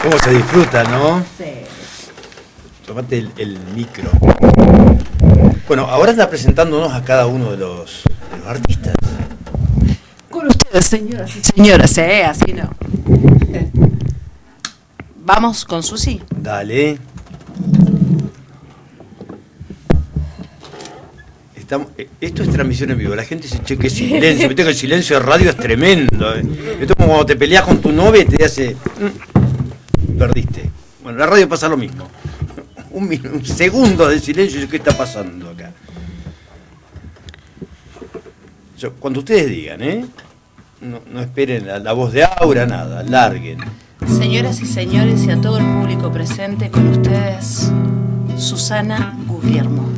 ¿Cómo se disfruta, no? Sí. Tomate el micro. Bueno, ahora está presentándonos a cada uno de los artistas. Con ustedes, señoras y señores, así no. Vamos con Susi. Dale. Esto es transmisión en vivo. La gente dice, che, qué silencio. Viste que el silencio de radio es tremendo. Esto es como cuando te peleas con tu novia y te hace... Perdiste. Bueno, la radio pasa lo mismo. Un segundo de silencio. ¿Qué está pasando acá? Cuando ustedes digan, no esperen la voz de Aura, nada. Larguen. Señoras y señores, y a todo el público presente, con ustedes, Susana Guglielmo.